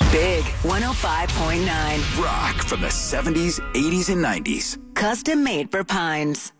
Big 105.9. Rock from the 70s, 80s, and 90s. Custom made for Pines.